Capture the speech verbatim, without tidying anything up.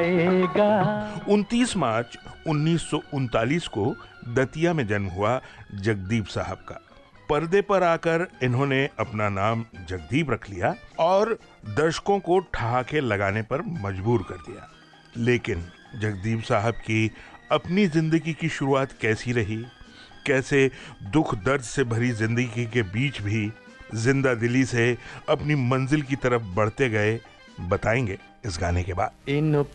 उनतीस मार्च उन्नीस सौ उनतालीस को दतिया में जन्म हुआ जगदीप साहब का। पर्दे पर आकर इन्होंने अपना नाम जगदीप रख लिया और दर्शकों को ठहाके लगाने पर मजबूर कर दिया। लेकिन जगदीप साहब की अपनी जिंदगी की शुरुआत कैसी रही, कैसे दुख दर्द से भरी जिंदगी के बीच भी जिंदा दिली से अपनी मंजिल की तरफ बढ़ते गए, बताएंगे इस गाने के बाद।